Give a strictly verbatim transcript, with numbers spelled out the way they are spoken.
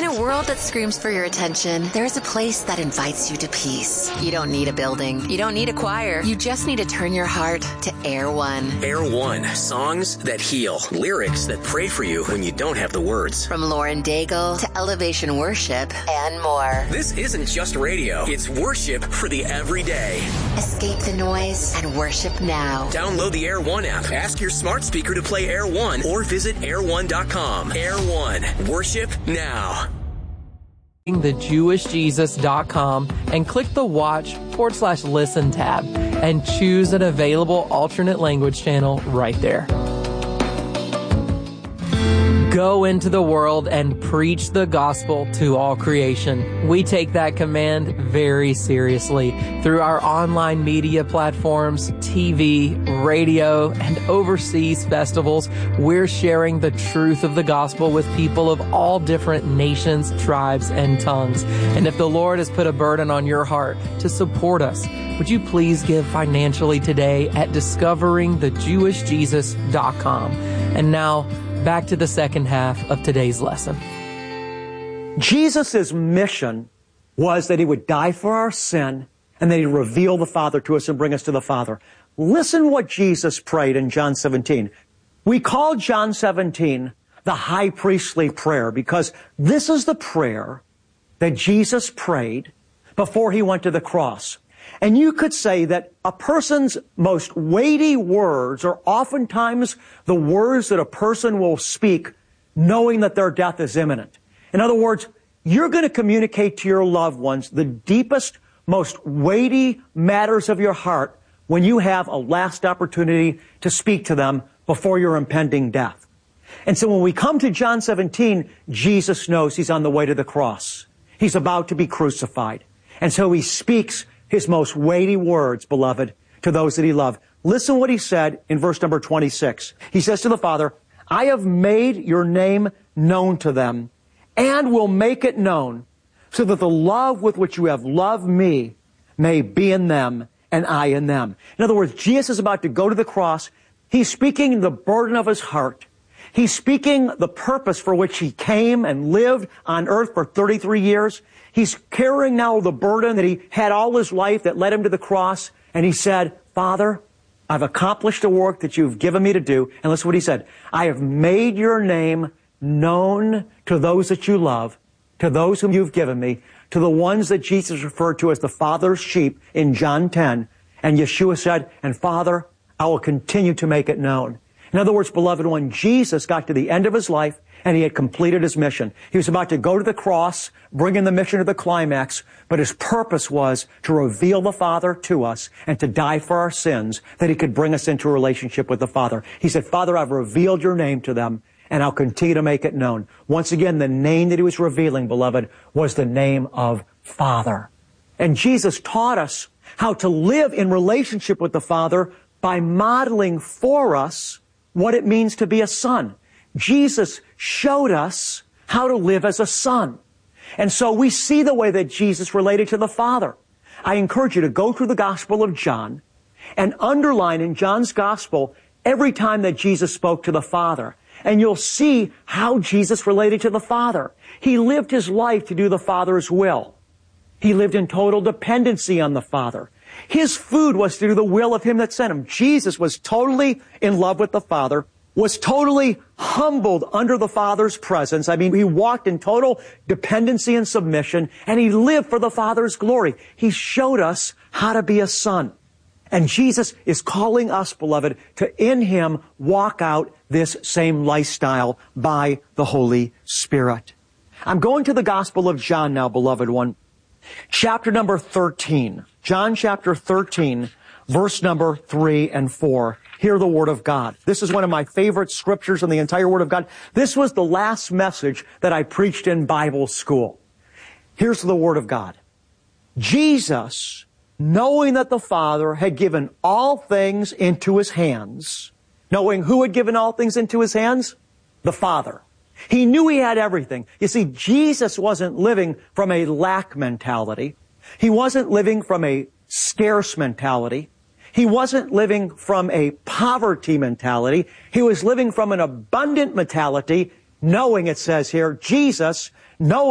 a world that screams for your attention, there's a place that invites you to peace. You don't need a building. You don't need a choir. You just need to turn your heart to Air One. Air One. Songs that heal. Lyrics that pray for you when you don't have the words. From Lauren Daigle to Elevation Worship and more. This isn't just radio. It's worship for the everyday. Escape the noise and worship now. Download the Air One app. Ask your smart speaker to play Air One or visit air one dot com. Air One. Worship now. the jewish jesus dot com and click the watch forward slash listen tab and choose an available alternate language channel right there. Go into the world and preach the gospel to all creation. We take that command very seriously through our online media platforms, T V, radio, and overseas festivals. We're sharing the truth of the gospel with people of all different nations, tribes, and tongues. And if the Lord has put a burden on your heart to support us, would you please give financially today at discovering the jewish jesus dot com. And now, back to the second half of today's lesson. Jesus' mission was that he would die for our sin and that he'd reveal the Father to us and bring us to the Father. Listen what Jesus prayed in John seventeen. We call John seventeen the high priestly prayer because this is the prayer that Jesus prayed before he went to the cross. And you could say that a person's most weighty words are oftentimes the words that a person will speak knowing that their death is imminent. In other words, you're going to communicate to your loved ones the deepest, most weighty matters of your heart when you have a last opportunity to speak to them before your impending death. And so when we come to John seventeen, Jesus knows he's on the way to the cross. He's about to be crucified. And so he speaks his most weighty words, beloved, to those that he loved. Listen what he said in verse number twenty-six. He says to the Father, I have made your name known to them and will make it known so that the love with which you have loved me may be in them and I in them. In other words, Jesus is about to go to the cross. He's speaking the burden of his heart. He's speaking the purpose for which he came and lived on earth for thirty-three years. He's carrying now the burden that he had all his life that led him to the cross. And he said, Father, I've accomplished the work that you've given me to do. And listen to what he said. I have made your name known to those that you love, to those whom you've given me, to the ones that Jesus referred to as the Father's sheep in John ten. And Yeshua said, and Father, I will continue to make it known. In other words, beloved, when Jesus got to the end of his life and he had completed his mission, he was about to go to the cross, bringing the mission to the climax, but his purpose was to reveal the Father to us and to die for our sins, that he could bring us into a relationship with the Father. He said, Father, I've revealed your name to them, and I'll continue to make it known. Once again, the name that he was revealing, beloved, was the name of Father. And Jesus taught us how to live in relationship with the Father by modeling for us what it means to be a son. Jesus showed us how to live as a son. And so we see the way that Jesus related to the Father. I encourage you to go through the Gospel of John and underline in John's Gospel every time that Jesus spoke to the Father. And you'll see how Jesus related to the Father. He lived his life to do the Father's will. He lived in total dependency on the Father. His food was to do the will of him that sent him. Jesus was totally in love with the Father, was totally humbled under the Father's presence. I mean, he walked in total dependency and submission, and he lived for the Father's glory. He showed us how to be a son. And Jesus is calling us, beloved, to in him walk out this same lifestyle by the Holy Spirit. I'm going to the Gospel of John now, beloved one. Chapter number thirteen. John chapter thirteen, verse number three and four. Hear the Word of God. This is one of my favorite scriptures in the entire Word of God. This was the last message that I preached in Bible school. Here's the Word of God. Jesus, knowing that the Father had given all things into his hands, knowing who had given all things into his hands? The Father. He knew he had everything. You see, Jesus wasn't living from a lack mentality. He wasn't living from a scarce mentality. He wasn't living from a poverty mentality. He was living from an abundant mentality, knowing, it says here, Jesus, knowing